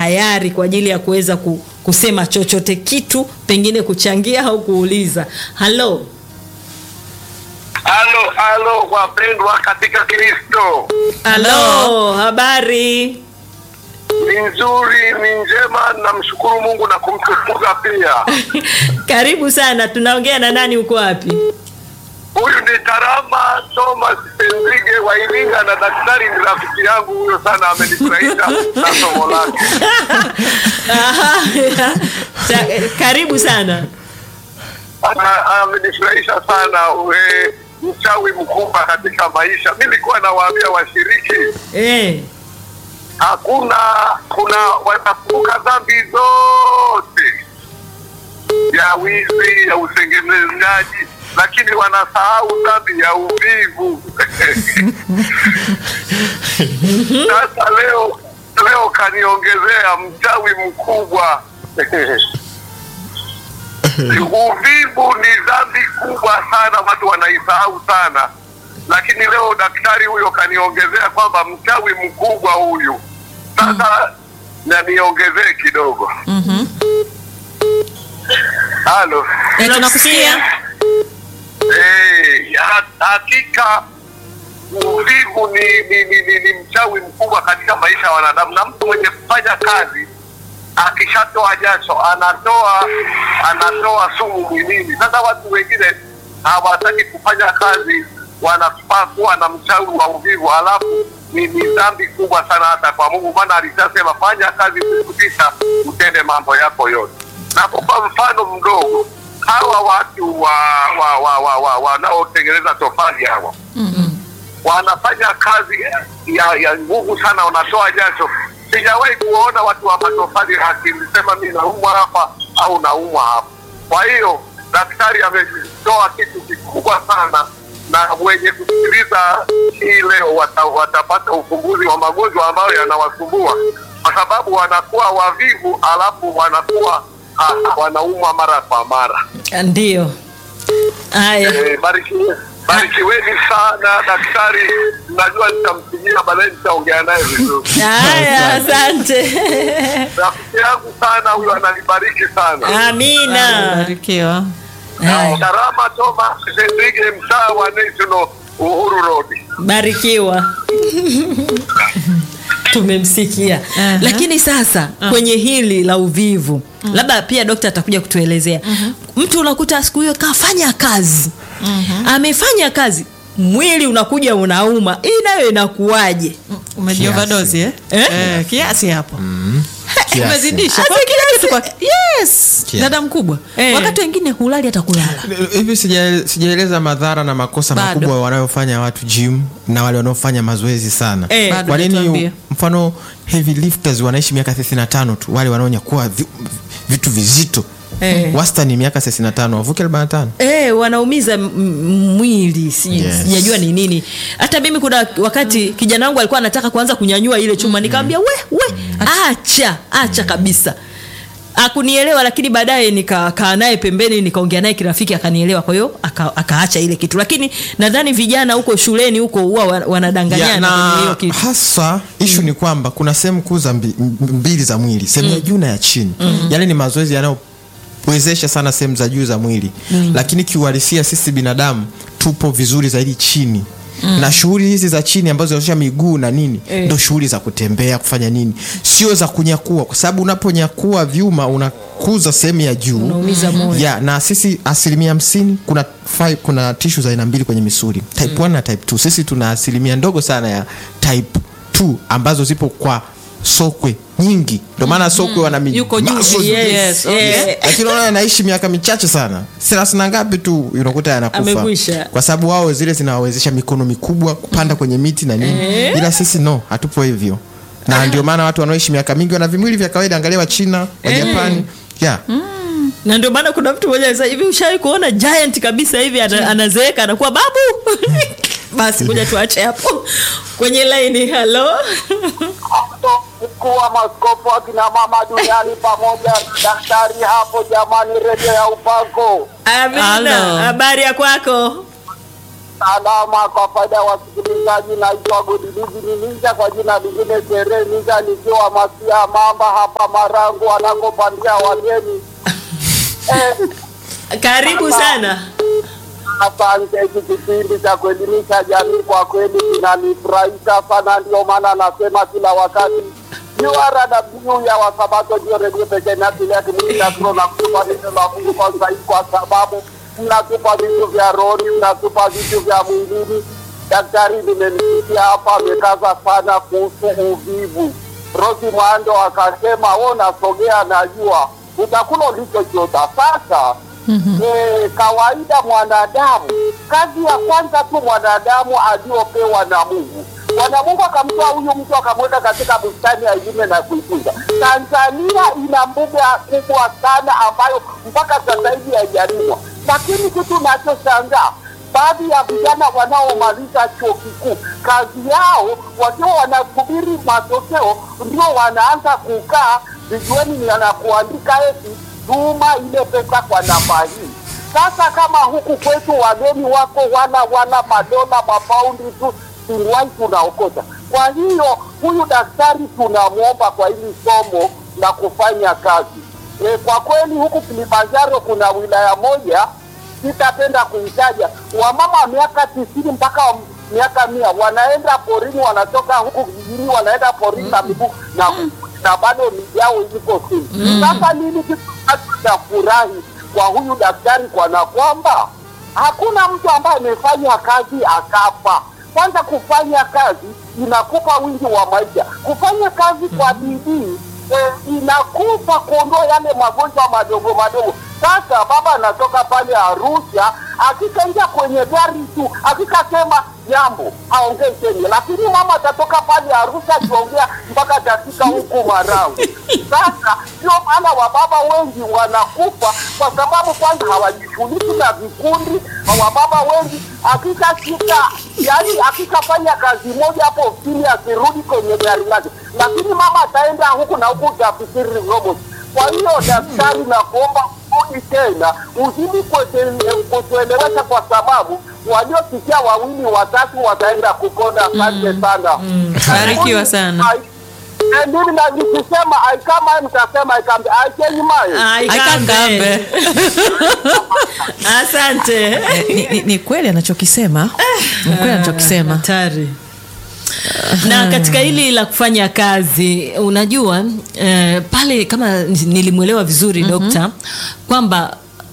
tayari kwa ajili ya kuweza kusema chochote kitu, pengine kuchangia au kuuliza. Halo. Halo wapendwa katika Kristo. Halo, habari? Ni nzuri, ni njema, namshukuru Mungu na kumtukuza pia. Karibu sana, tunaongea na nani, uko wapi? Huyu ni Tarama Thomas Senzige wa Iringa, na daktari ni rafiki yangu huyo sana, amenifurahisha na somo lake. Karibu sana. Amenifurahisha sana, mchawi mkubwa katika maisha. Mimi nilikuwa nawaambia washiriki kuna wanakumbuka dhambi zote ya wizi, ya usengenyaji, lakini wanasahau dhambi ya uvivu. Sasa leo kaniongezea mchawi mkubwa. Uvivu ni dhambi kubwa sana, watu wanaisahau sana, lakini leo daktari huyo kaniongezea kwamba mchawi mkubwa huyu. Sasa na niongezee kidogo. Halo. Tunakusikia. Hakika uvivu ni mchawi mkubwa katika maisha ya wanadamu, na mtu mwenye kufanya kazi akishatoa jasho anatoa sumu mwilini. Sasa watu wengine hawataki kufanya kazi, wanafaa kuwa na mchawi wa uvivu, alafu ni dhambi kubwa sana hata kwa Mungu, maana alishasema fanya kazi kisha utende mambo yako yote. Na kwa mfano mdogo, hawa watu wanaotengeneza tofali hawa wanafanya kazi ya nguvu sana, wanatoa jasho. Sijawahi kuona watu wa matofali akisema mimi naumwa hapa au naumwa hapa. Kwa hiyo daktari ametoa kitu kikubwa sana, na wenye kusikiliza hii leo watapata ufumbuzi wa magonjwa ambayo yanawasumbua, kwa sababu wanakuwa wavivu, alafu wanakuwa wanaumwa mara kwa mara. Ndio. Haya. Barikiweni sana daktari, najua nitampigia baadaye, nitaongea naye vizuri. Haya, asante. Rafiki yangu sana huyo, ananibariki sana. Amina. Barikiwa. Tarama Thomas Senzige, mtaa wa National Uhuru Road. Barikiwa. Tumemsikia. Lakini sasa kwenye hili la uvivu, labda pia daktari atakuja kutuelezea. Mtu unakuta siku hiyo kafanya kazi. Amefanya kazi, mwili unakuja unauma. Hii nayo inakuaje? Umejioverdose kiasi hapo. Umezidisha. Yes. Dada mkubwa. Wakati wengine hulali hata kulala. Hivi sijaeleza madhara na makosa makubwa wanayofanya watu gym na wale wanaofanya mazoezi sana. Kwa nini mfano heavy lifters wanaishi miaka 35 tu, wale wanaonyakua vitu vizito wastani miaka 65 wavuke 45. Wanaumiza mwili, sijajua ni nini. Hata mimi kuna wakati kijana wangu alikuwa anataka kuanza kunyanyua ile chuma, nikamwambia we acha kabisa. Hakunielewa, lakini baadaye nikakaa naye pembeni, nikaongea naye kirafiki, akanielewa. Kwa hiyo akaacha ile kitu. Lakini nadhani vijana huko shuleni huko huwa wanadanganyana kwenye hiyo kitu. Hasa issue ni kwamba kuna sehemu kuu mbili za mwili, sehemu ya juu na ya chini. Yale ni mazoezi yanayowezesha sana sehemu za juu za mwili. Lakini kiuhalisia sisi binadamu tupo vizuri zaidi chini. Na shughuli hizi za chini ambazo zinaonyesha miguu na nini, ndio shughuli za kutembea, kufanya nini, sio za kunyakua, kwa sababu unaponyakua vyuma unakuza sehemu ya juu, unaumiza moyo. Na sisi 50% kuna tissue za aina mbili kwenye misuli, type 1 na type 2. Sisi tuna asilimia ndogo sana ya type 2 ambazo zipo kwa sokwe nyingi, ndio maana sokwe wana yuko juu. Lakini wao wanaishi miaka michache sana, 30 na ngapi tu unakuta yanakufa, kwa sababu wao zile zinawawezesha mikono mikubwa kupanda kwenye miti na nini. Ila sisi hatupo hivyo, na ndio maana watu wanaoishi miaka mingi wana vimwili vya kawaida. Angalia wa China, wa Japani. Na ndio maana kuna mtu mmoja sasa hivi ushawahi kuona giant kabisa hivi anazeeka anakuwa babu. Basi ngoja tuache hapo. Kwenye line, hello. Mkuu wa maskofu akina mama duniani pamoja daktari hapo, jamani, redio ya upako. Amina. Habari ya kwako? salama. Kwa faida ya wasikilizaji, naitwa Godiluzi Ninja, kwa jina lingine Shere Ninja, nikiwa Masia Mamba hapa Marangu wanakopandia wageni. Karibu sana. Asante. Hiki kipindi cha kuelimisha jamii kwa kweli kinanifurahisha sana, ndio maana nasema kila wakati URW ya Wasabato ndio redio pekee na kile kimwili na kutupa neno la Mungu kwa zaidi, kwa sababu mnatupa vitu vya roho, mnatupa vitu vya mwilini. Daktari nimemsikia hapa amekaza sana kuhusu uvivu. Rosi Mwando akasema wewe unasogea, najua utakula ulichochota. Sasa kawaida mwanadamu, kazi ya kwanza tu mwanadamu aliopewa na Mungu, Bwana Mungu akamtoa huyu mtu akamweka katika bustani ya Edeni na kuitunza. Tanzania ina mbuga kubwa sana ambayo mpaka sasa hivi haijalimwa, lakini kitu nachoshangaa, baadhi ya vijana wanaomaliza chuo kikuu, kazi yao wakiwa wanasubiri matokeo ndio wanaanza kukaa vijueni na kuandika eti tuma ile pesa kwa namba hii. Sasa kama huku kwetu wageni wako wana madola mapaundi tu, siliwai tunaokota. Kwa hiyo huyu daktari tunamwomba kwa hili somo la kufanya kazi. Kwa kweli huku Kilimanjaro kuna wilaya moja sitapenda kuitaja, wamama miaka 90 mpaka miaka 100 wanaenda porini, wanatoka huku kijijini wanaenda porini na miguu na bado mijao iko chini. Sasa nini kitu cha furahi kwa huyu daktari, kwa kwamba hakuna mtu ambaye amefanya kazi akafa. Kwanza kufanya kazi inakupa wingi wa maisha. Kufanya kazi kwa bidii inakupa kuondoa yale magonjwa madogo madogo. Sasa baba anatoka pale Arusha, akikaingia kwenye gari tu, akikasema jambo aongee tena, lakini mama atatoka pale Arusha akiongea mpaka atafika huku Marangu. Sasa ndio maana wababa wengi wanakufa, kwa sababu kwanza hawajishughuliki na vikundi. Wababa wengi akikafanya kazi moja hapo ofisini, asirudi kwenye gari lake, lakini mama ataenda huku na huku, utafikiri robot. Kwa hiyo daktari, na kuomba udi tena uzidi kutuelewesha, kwa sababu waliosikia 2 3 wataenda kupona. Asante sana. Barikiwa sana. Mimi na nikisema kama nitasema aikambe. Asante. Ni kweli anachokisema. Ni kweli anachokisema. Hatari. Na katika hili la kufanya kazi, unajua pale kama nilimwelewa vizuri dokta, kwamba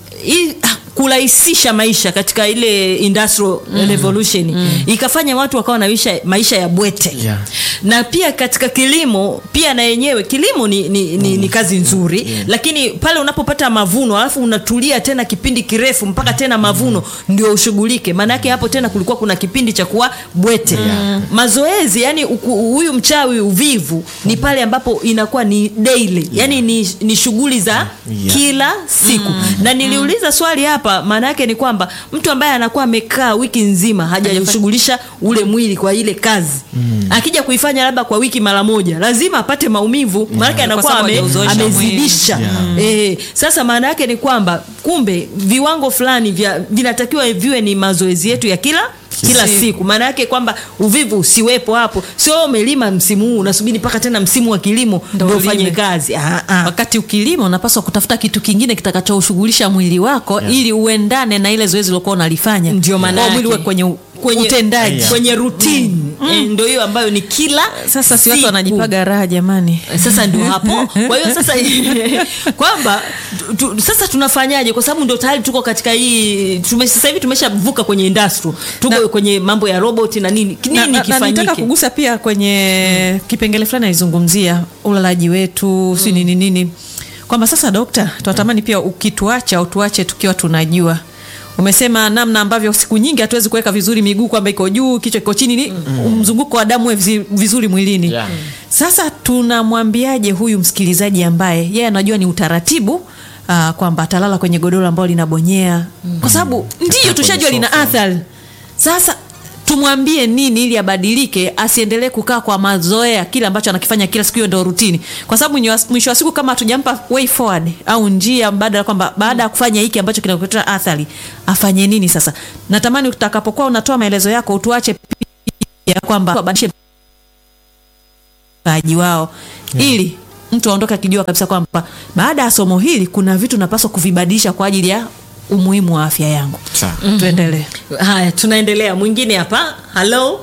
kurahisisha maisha katika ile industrial revolution ikafanya watu wakawa na maisha ya bwete. Na pia katika kilimo pia, na yenyewe kilimo ni kazi nzuri, lakini pale unapopata mavuno alafu unatulia tena kipindi kirefu mpaka tena mavuno ndio ushughulike, maana yake hapo tena kulikuwa kuna kipindi cha kuwa bwete. Mazoezi, yani huyu mchawi uvivu ni pale ambapo inakuwa ni daily, yani ni shughuli za kila siku. Na niliuliza swali hapa, maana yake ni kwamba mtu ambaye anakuwa amekaa wiki nzima hajashughulisha ule mwili kwa ile kazi, akija kuifanya labda kwa wiki mara moja, lazima apate maumivu, maana yake anakuwa amezidisha. Sasa maana yake ni kwamba kumbe viwango fulani vinatakiwa viwe ni mazoezi yetu ya kila siku. Maana yake kwamba uvivu usiwepo hapo. Sio umelima msimu huu unasubiri mpaka tena msimu wa kilimo ndio ufanye kazi. Wakati ukilima unapaswa kutafuta kitu kingine kitakachoshughulisha mwili wako ili uendane na ile zoezi uliokuwa unalifanya. Ndio maana mwili uwe kwenye utendaji, kwenye routine. Ndio hiyo ambayo ni kila sasa si watu wanajipaga raha jamani. Sasa ndio hapo. Kwa hiyo sasa kwamba sasa tunafanyaje, kwa sababu ndio tayari tuko katika hii sasa hivi tumeshavuka kwenye industry, tuko kwenye mambo ya robot na nini kifanyike. Na nataka kugusa pia kwenye kipengele fulani alizungumzia ulalaji wetu, si nini, kwamba sasa dokta, tunatamani pia ukituacha utuache tukiwa tunajua. Umesema namna ambavyo siku nyingi hatuwezi kuweka vizuri miguu kwamba iko juu, kichwa kiko chini, ni mzunguko wa damu vizuri mwilini. Sasa tunamwambiaje huyu msikilizaji ambaye yeye anajua ni utaratibu kwamba atalala kwenye godoro ambalo linabonyea, kwa sababu ndio tushajua lina athari. Sasa tumwambie nini ili abadilike, asiendelee kukaa kwa mazoea kile ambacho anakifanya kila siku, hiyo ndio rutini. Kwa sababu mwisho wa siku kama hatujampa way forward au njia mbadala, kwamba baada ya kufanya hiki ambacho kinakuletea athari afanye nini sasa. Natamani utakapokuwa unatoa maelezo yako utuache pia kwamba wabadilishe baji wao, ili mtu aondoke akijua kabisa kwamba baada ya somo hili kuna vitu napaswa kuvibadilisha kwa ajili ya umuhimu wa afya yangu. Tuendelee. Haya, tunaendelea. Mwingine hapa. Hello.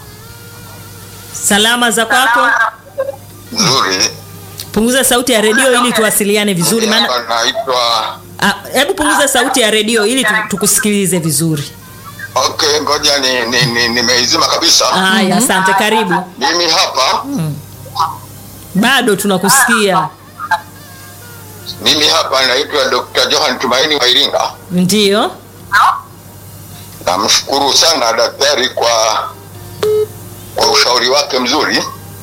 Salama za kwako? Nzuri. Punguza sauti ya redio ili tuwasiliane vizuri, maana naitwa hebu punguza sauti ya redio ili tukusikilize vizuri. Okay, ngoja nimeizima kabisa. Haya, asante, karibu. Mimi hapa Bado tunakusikia. Mimi hapa naitwa Dr. Johan Tumaini wa Iringa. Ndio. Namshukuru sana daktari kwa ushauri wake mzuri.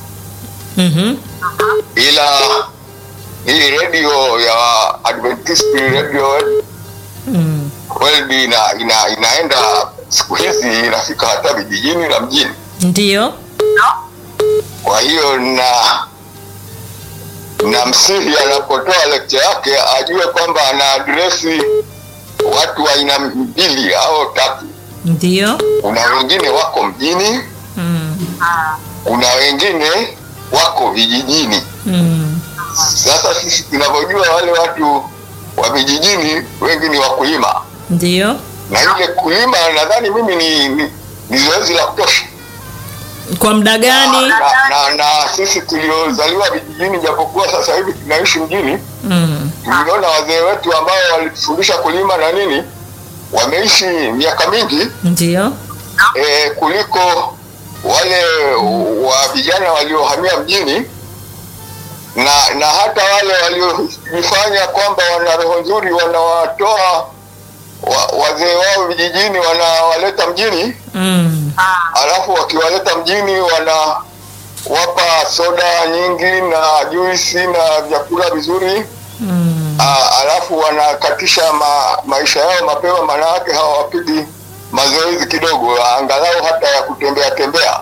Ila hii radio ya Adventist Radio World inaenda siku hizi inafika hata vijijini na mjini. Ndio. Kwa hiyo na msihi anapotoa lecture yake ajue kwamba ana adresi watu wa aina mbili au tatu. Ndio. Kuna wengine wako mjini, kuna wengine wako vijijini. Sasa sisi tunavyojua wale watu wa vijijini wengi ni wakulima. Ndio. Na ile kulima nadhani mimi ni zoezi la kutosha. Kwa muda gani? Na sisi tuliozaliwa vijijini japokuwa sasa hivi tunaishi mjini, tuliona wazee wetu ambao walitufundisha kulima na nini wameishi miaka mingi. Ndio. Kuliko wale wa vijana waliohamia mjini, na hata wale waliojifanya kwamba wana roho nzuri wanawatoa wazee wao vijijini wanawaleta mjini. Alafu wakiwaleta mjini wanawapa soda nyingi na juisi na vyakula vizuri. Alafu wanakatisha maisha yao mapema, maana yake hawapigi mazoezi kidogo angalau hata ya kutembea tembea.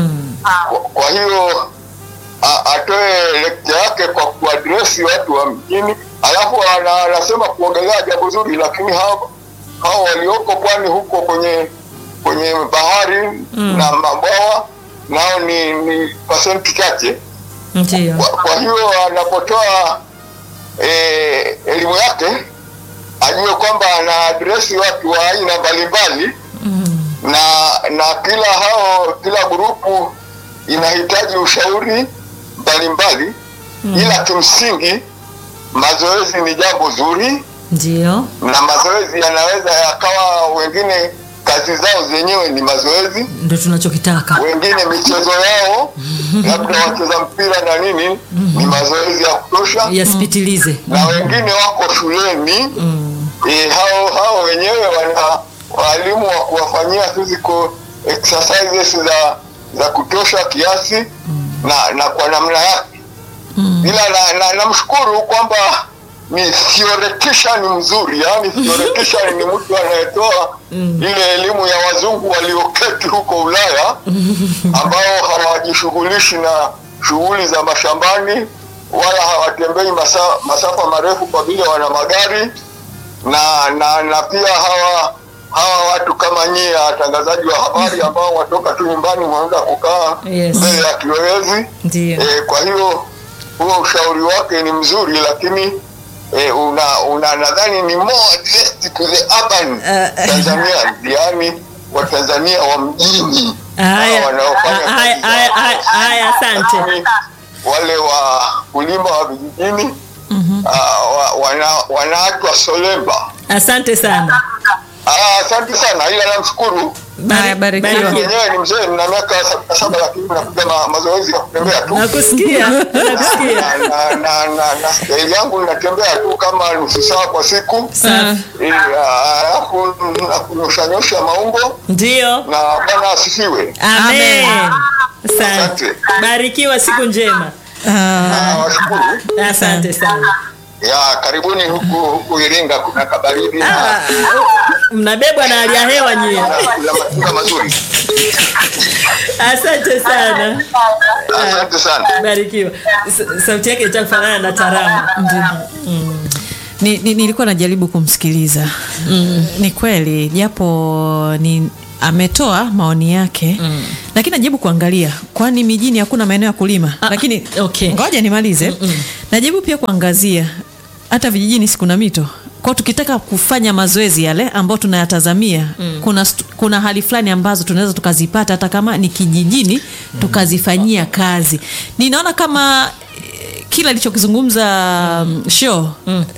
Kwa hiyo atoe lecture yake kwa kuadresi watu wa mjini. Alafu anasema kuongelea jambo zuri, lakini hao walioko pwani huko kwenye bahari na mabwawa nao ni pasenti chache. Ndio. Kwa hiyo anapotoa elimu yake ajue kwamba ana adresi watu wa aina mbalimbali, na kila grupu inahitaji ushauri mbalimbali. Ila kimsingi mazoezi ni jambo zuri. Ndio. Na mazoezi yanaweza yakawa, wengine kazi zao zenyewe ni mazoezi, ndio tunachokitaka. Wengine michezo yao labda wacheza mpira na nini ni mazoezi ya kutosha yasipitilize. Na wengine wako shuleni, hao wenyewe wana walimu wa kuwafanyia physical exercises za kutosha kiasi na kwa namna yake. Ila namshukuru kwamba ni theoretician mzuri, yani theoretician ni mtu anayetoa ile elimu ya wazungu walioketi huko Ulaya ambao hawajishughulishi na shughuli za mashambani wala hawatembei masafa marefu kwa vile wana magari, na pia hawa watu kama nyie watangazaji wa habari ambao watoka tu nyumbani wanaanza kukaa mbele ya kiyoyozi. Kwa hiyo huo ushauri wake ni mzuri, lakini nadhani ni more addressed to the urban Tanzania, yani wa Tanzania wa mjini wanaofanya haya. Asante. Wale wa kulima wa vijijini wanaachwa solemba. Asante sana. Asante sana, ila namshukuru. Barikiwa. Mwenyewe ni mzee, nina miaka 77 lakini napiga mazoezi ya kutembea tu. Nakusikia. Na staili yangu ninatembea tu kama nusu saa kwa siku. Alafu nakunyosha maungo. Ndio. Na Bwana asifiwe. Amen. Asante. Barikiwa, siku njema. Washukuru. Asante sana. Ya karibuni huku Iringa kuna kabaridi. mnabebwa na hali ya hewa nyie. ya matunda mazuri. Asante sana. Asante sana. Barikiwa. Sauti yake itafanana na Tarama. Nilikuwa najaribu kumsikiliza. Ni kweli japo ni ametoa maoni yake, lakini najaribu kuangalia kwani mijini hakuna maeneo ya kulima. Lakini okay. Ngoja nimalize. Najaribu pia kuangazia hata vijijini sikuna mito. Kwa tukitaka kufanya mazoezi yale ambao tunayatazamia, kuna hali fulani ambazo tunaweza tukazipata hata kama ni kijijini, tukazifanyia kazi. Ninaona kama kila alichokizungumza show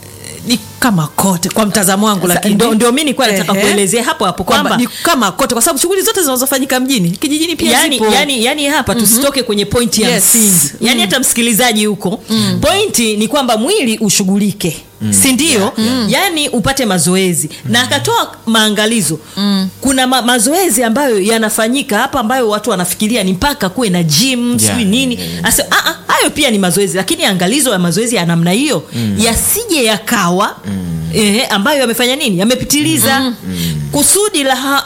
ni kama kote kwa mtazamo wangu, lakini ndio mimi nilikuwa nataka kuelezea hapo kwamba ni kama kote, kwa sababu shughuli zote zinazofanyika mjini kijijini pia zipo. Yani hapa tusitoke kwenye pointi ya msingi. Yani hata msikilizaji huko, pointi ni kwamba mwili ushughulike. Si ndio? Yani upate mazoezi. Na akatoa maangalizo. Kuna mazoezi ambayo yanafanyika hapa ambayo watu wanafikiria ni mpaka kuwe na gym, sijui nini. Asa hayo pia ni mazoezi, lakini angalizo ya mazoezi ya namna hiyo yasije yakawa ambayo yamefanya nini? Yamepitiliza. Kusudi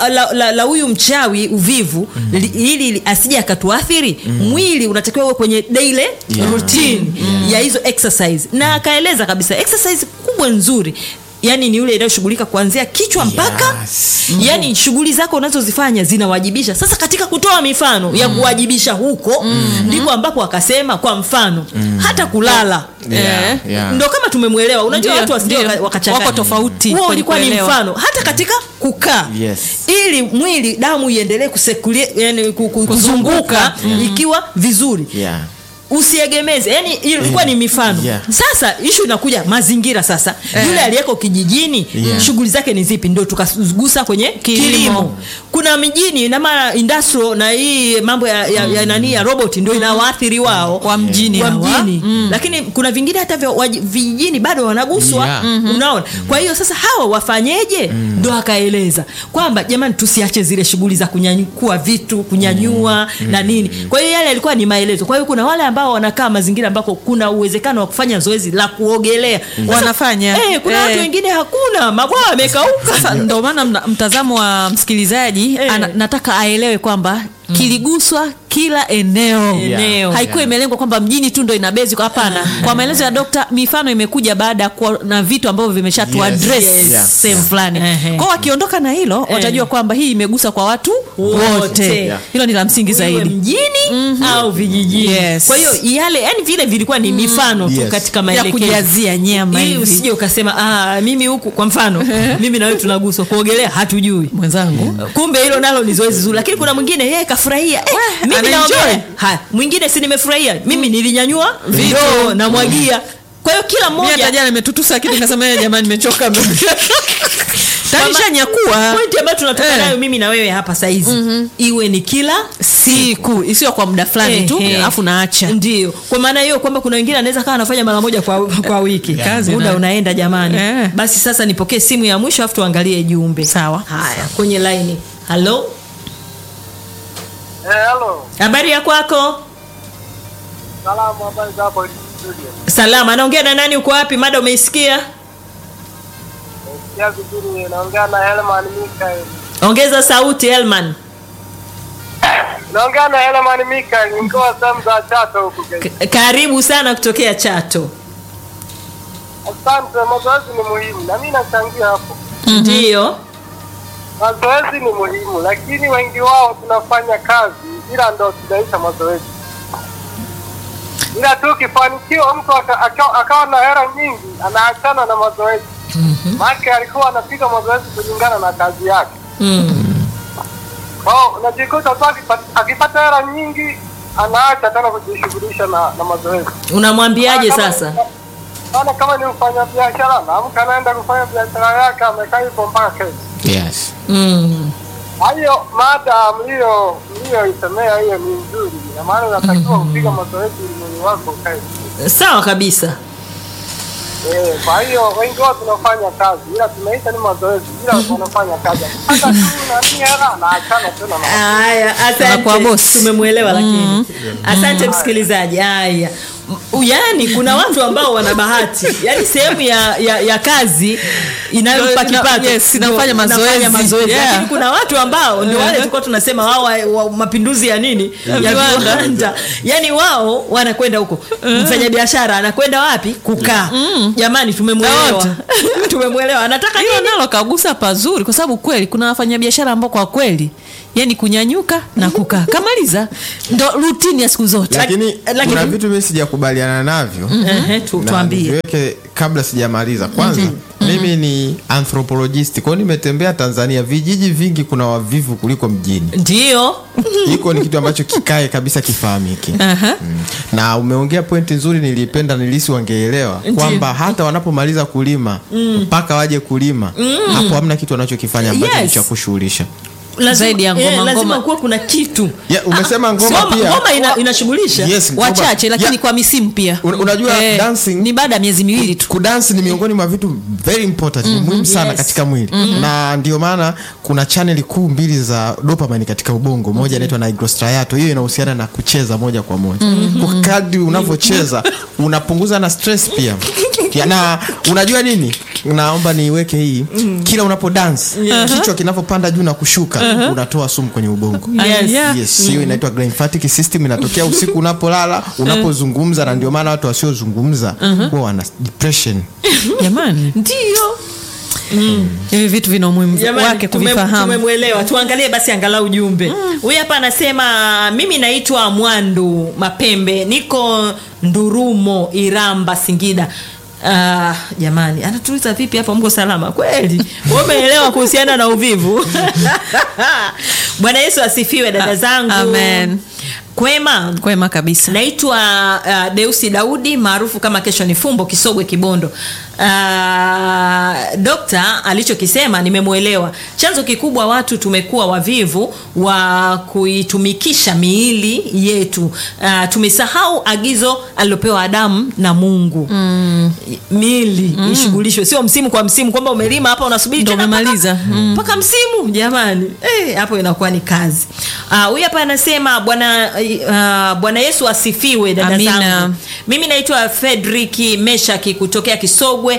la huyu mchawi uvivu ili asije akatuathiri, mwili unatakiwa uwe kwenye daily routine ya hizo exercise. Na akaeleza kabisa exercise kubwa nzuri yani ni yule inayoshughulika kuanzia kichwa mpaka yani shughuli zako unazozifanya zinawajibisha. Sasa katika kutoa mifano ya kuwajibisha huko ndipo ambapo akasema kwa mfano hata kulala ndio kama tumemuelewa. Unajua watu wasije wakachanganya, wako tofauti. Huo ulikuwa ni mfano hata katika kukaa ili mwili damu iendelee yani kuzunguka ikiwa vizuri. Usiegemeze, yani ilikuwa ni mifano. Sasa issue inakuja mazingira sasa. Yule aliyeko kijijini shughuli zake ni zipi? Ndio tukagusa kwenye kilimo. Kuna mijini na mara industrial na hii mambo ya nani ya robot ndio inawaathiri wao kwa mjini. Lakini kuna vingine hata vijijini bado wanaguswa. Unaona? Kwa hiyo sasa hawa wafanyeje? Ndio akaeleza kwamba jamani tusiache zile shughuli za kunyanyua vitu, kunyanyua na nini. Kwa hiyo yale yalikuwa ni maelezo. Kwa hiyo kuna wale ambao wanakaa mazingira ambako kuna uwezekano wa kufanya zoezi la kuogelea wanafanya. Kuna watu wengine hakuna, mabwawa yamekauka. Ndio maana mtazamo wa msikilizaji nataka aelewe kwamba kiliguswa kila eneo. Haikuwa imelengwa kwamba mjini tu ndio inabezi. Hapana. Kwa maelezo ya dokta, mifano imekuja baada na vitu ambavyo vimeshatu address same fulani. Kwa wakiondoka na hilo watajua kwamba hii imegusa kwa watu wote. Hilo ni la msingi zaidi. Mjini au vijijini. Kwa hiyo yale yani vile vilikuwa ni mifano tu katika maelekezo ya kujazia nyama hivi. Usije ukasema mimi huku kwa mfano mimi na wewe tunaguswa kuogelea hatujui mwenzangu. Kumbe hilo nalo ni zoezi zuri. Lakini kuna mwingine yeye kafurahia. Mimi naogelea. Mwingine si nimefurahia. Mimi nilinyanyua video na mwagia. Kwa hiyo kila mmoja mimi hata jana nimetutusa kitu nikasema jamani nimechoka. Tanisha nyakua. Pointi ambayo tunatoka nayo mimi na wewe hapa saa hizi iwe ni kila siku, isiyo kwa muda fulani tu alafu naacha. Ndio. Kwa maana hiyo kwamba kuna wengine anaweza kaa anafanya mara moja kwa wiki. Muda unaenda jamani. Basi sasa nipokee simu ya mwisho afu tuangalie jumbe. Sawa. Haya, kwenye line. Hello? Hello. Habari ya kwako? Salamu, habari za hapo studio. Salama. Anaongea na nani, uko wapi? Mada umeisikia? Ya vizuri, naongea na Helman Mikael. Ongeza sauti Helman. Naongea na Helman Mikael, niko sehemu za Chato huko. Karibu sana kutokea Chato. Asante, mazoezi ni muhimu na mimi nachangia hapo. Ndio. Mazoezi ni muhimu, lakini wengi wao tunafanya kazi ila ndo tunaisha mazoezi. Ila tu kifanikiwa mtu akawa na hela nyingi anaachana na mazoezi. Maana alikuwa anapiga mazoezi kulingana na kazi yake. Unajikuta tu akipata hela nyingi anaacha tena kujishughulisha na mazoezi. Unamwambiaje sasa? Maana kama ni mfanya biashara na mtu anaenda kufanya biashara yake amekaa hivyo mpaka kesho. Yes. Hayo mada mlioisemea hiyo ni nzuri. Na maana unatakiwa kupiga mazoezi ili mwili wako ukae. Sawa kabisa. Kwa hiyo wengi wao tunafanya kazi ila tumeita ni mazoezi ila tunafanya kazi. Hata tu na hela na achana tena na. Haya, asante. Tumemuelewa lakini. Asante msikilizaji. Haya. yani kuna watu ambao wana bahati, yani sehemu ya kazi inayompa kipato, yes, inafanya mazoezi. Yeah. Lakini kuna watu ambao ndio wale tulikuwa tunasema wao wa mapinduzi ya nini ya viwanda, yani wao wanakwenda huko. Mfanyabiashara anakwenda wapi? Kukaa. Jamani, tumemwelewa anataka hilo nalo kagusa pazuri, kwa sababu kweli kuna wafanyabiashara ambao kwa kweli yani kunyanyuka na kukaa kamaliza ndo routine ya siku zote. Lakini kuna vitu mimi sijakubaliana navyo. Tuambie. Niweke kabla sijamaliza. Kwanza mimi ni anthropologist. Kwa hiyo nimetembea Tanzania, vijiji vingi kuna wavivu kuliko mjini. Ndio. Iko ni kitu ambacho kikae kabisa kifahamike. Na umeongea pointi nzuri, nilipenda nilisi wangeelewa kwamba hata wanapomaliza kulima mpaka waje kulima hapo hamna kitu wanachokifanya ambacho cha kushughulisha. Zaidi ya ngoma. Lazima kuwa kuna kitu. Umesema ngoma pia. Ngoma inashughulisha. Yes, wachache lakini kwa misimu pia. Unajua dancing ni baada ya miezi miwili tu. Kudance ni miongoni mwa vitu very important, muhimu sana katika mwili. Na ndio maana kuna channel kuu mbili za dopamine katika ubongo. Moja inaitwa nigrostriato. Hiyo inahusiana na kucheza moja kwa moja. Kwa kadri unavyocheza unapunguza na stress pia. Na unajua nini? Naomba niweke hii. Kila unapo dance, kichwa kinapopanda juu na kushuka, unatoa sumu kwenye ubongo. Yes, hiyo inaitwa glymphatic system, inatokea usiku unapolala, unapozungumza, na ndio maana watu wasiozungumza huwa wana depression. Jamani. Ndio. Hivi vitu vina umuhimu wake kuvifahamu. Tumemwelewa. Tuangalie basi angalau ujumbe. Huyu hapa anasema mimi naitwa Mwandu Mapembe, niko Ndurumo, Iramba, Singida. Jamani, anatuuliza vipi hapa, mko salama kweli? Umeelewa kuhusiana na uvivu? Bwana Yesu asifiwe dada zangu. Amen. Kwema kabisa. Naitwa Deusi Daudi maarufu kama Kesho ni Fumbo, Kisogwe, Kibondo. Dokta alichokisema nimemuelewa. Chanzo kikubwa watu tumekuwa wavivu wa kuitumikisha miili yetu. Tumesahau agizo alilopewa Adamu na Mungu. Miili ishughulishwe, sio msimu kwa msimu kwamba umelima hapa unasubiri tena umemaliza mpaka msimu. Jamani, hapo inakuwa ni kazi. Huyu hapa anasema Bwana Yesu asifiwe dada zangu. Mimi naitwa Fredrick Meshaki kutokea Kisogwe.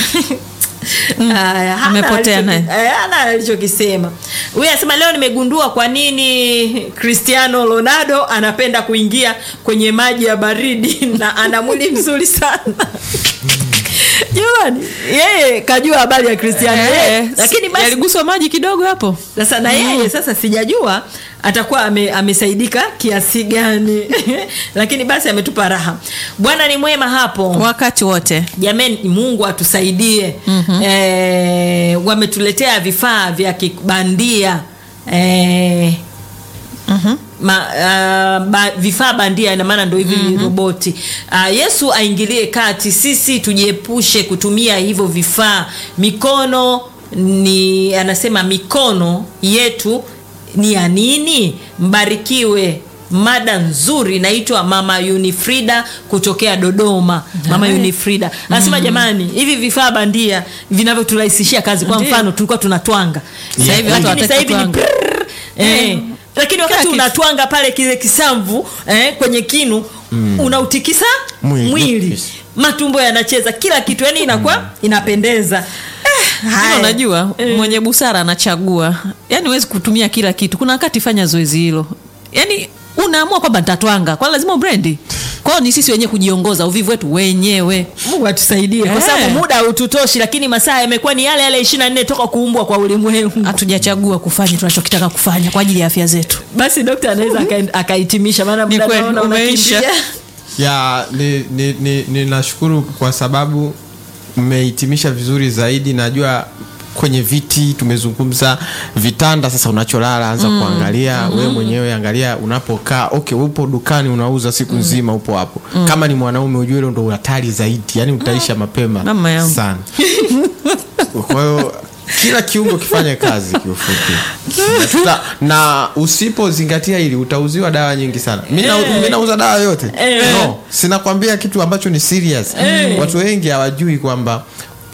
Amepotea naye. Ana alichokisema. Huyu anasema leo nimegundua kwa nini Cristiano Ronaldo anapenda kuingia kwenye maji ya baridi na ana mwili mzuri sana. Jamani, yeye kajua habari ya Cristiano. Lakini basi aliguswa maji kidogo hapo. Sasa na yeye sasa sijajua atakuwa amesaidika kiasi gani. Lakini basi ametupa raha. Bwana ni mwema hapo wakati wote. Jamani, Mungu atusaidie. Wametuletea vifaa vya kibandia. Vifaa bandia, ina maana ndio hivi roboti. Yesu aingilie kati, sisi tujiepushe kutumia hivyo vifaa. Anasema mikono yetu ni ya nini? Mbarikiwe. Mada nzuri. Naitwa Mama Unifrida kutokea Dodoma. Mama Unifrida anasema jamani, hivi vifaa bandia vinavyoturahisishia kazi. Kwa mfano tulikuwa tunatwanga, sasa hivi watu lakini wakati unatwanga pale kile kisamvu kwenye kinu unautikisa mwili. Matumbo yanacheza, kila kitu, yani inakuwa inapendeza. Unajua mwenye busara anachagua. Yani huwezi kutumia kila kitu. Kuna wakati fanya zoezi hilo. Yani unaamua kwamba nitatwanga, kwa lazima brandi. Kwa hiyo ni sisi wenyewe kujiongoza uvivu wetu wenyewe. Mungu atusaidie kwa sababu muda haututoshi, lakini masaa yamekuwa ni yale 24 toka kuumbwa kwa ulimwengu. Hatujachagua kufanya tunachokitaka kufanya kwa ajili ya afya zetu. Basi daktari anaweza akahitimisha, maana muda naona umeisha. Ninashukuru kwa sababu mmehitimisha vizuri zaidi. Najua kwenye viti tumezungumza, vitanda sasa unacholala anza kuangalia wewe mwenyewe, angalia unapokaa. Upo dukani unauza siku nzima, upo hapo. Kama ni mwanaume ujue hilo ndo hatari zaidi, yani utaisha mapema sana. Kwa hiyo kila kiungo kifanye kazi kiufupi. Na usipozingatia hili utauziwa dawa nyingi sana. Mimi nauza dawa yote. No, sinakwambia kitu ambacho ni serious. Watu wengi hawajui kwamba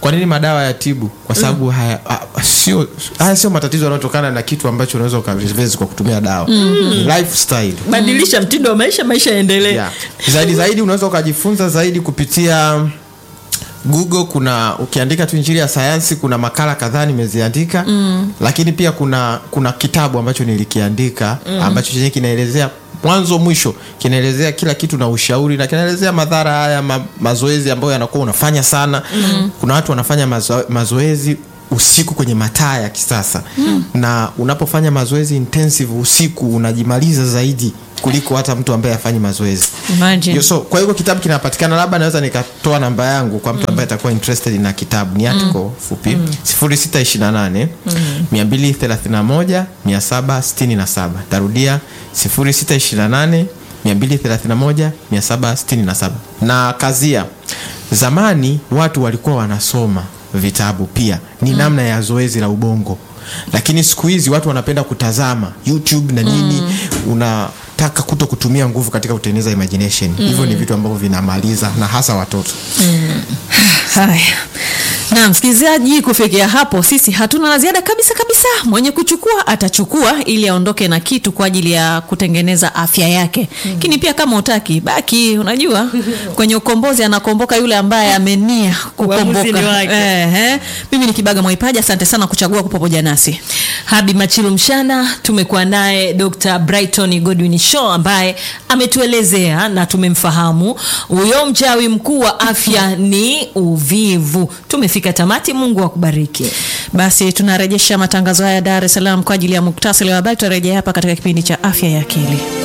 Kwa nini madawa ya tibu? Kwa sababu haya sio matatizo yanayotokana na kitu ambacho unaweza ukaviweza kwa kutumia dawa. Lifestyle. Badilisha mtindo wa maisha yaendelee. Yeah. Zaidi unaweza ukajifunza zaidi kupitia Google. Kuna ukiandika tu Injili ya Sayansi, kuna makala kadhaa nimeziandika. Lakini pia kuna kitabu ambacho nilikiandika ambacho chenye kinaelezea mwanzo mwisho, kinaelezea kila kitu na ushauri, na kinaelezea madhara haya mazoezi ambayo yanakuwa unafanya sana. Kuna watu wanafanya mazoezi usiku kwenye mataa ya kisasa. Na unapofanya mazoezi intensive usiku unajimaliza zaidi kuliko hata mtu ambaye afanyi mazoezi. Imagine. So kwa hiyo kitabu kinapatikana, labda naweza nikatoa namba yangu kwa mtu ambaye atakuwa interested na kitabu. Ni article fupi 0628 231 767. Tarudia 0628 231 767. Na kazia, zamani watu walikuwa wanasoma vitabu pia, ni namna ya zoezi la ubongo. Lakini siku hizi watu wanapenda kutazama YouTube na nini, unataka kutumia nguvu katika kutengeneza imagination. Hivyo ni vitu ambavyo vinamaliza, na hasa watoto. Haya. Na msikilizaji, kufikia hapo sisi hatuna la ziada kabisa. Mwenye kuchukua atachukua ili aondoke na kitu kwa ajili ya kutengeneza afya yake. Lakini pia kama utaki baki, unajua kwenye ukombozi anakomboka yule ambaye amenia kukomboka. Mimi ni Kibaga Mwaipaja, asante sana kuchagua kupo pamoja nasi. Habi Machilu Mshana, tumekuwa naye Dr. Brighton Godwin Shaw ambaye ametuelezea na tumemfahamu huyo mchawi mkuu wa afya ni uvivu. Tumefika tamati, Mungu akubariki. Basi tunarejesha matangazo haya Dar es Salaam kwa ajili ya muktasari wa habari. Tutarejea hapa katika kipindi cha Afya ya Akili.